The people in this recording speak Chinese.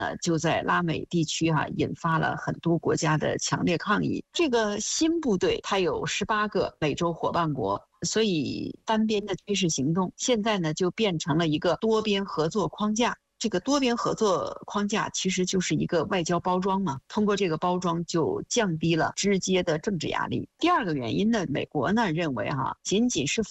就在拉美地区引发了很多国家的强烈抗议。这个新部队它有18个美洲伙伴国，所以单边的军事行动现在呢就变成了一个多边合作框架。这个多边合作框架其实就是一个外交包装嘛，通过这个包装就降低了直接的政治压力。第二个原因呢，美国呢认为仅仅是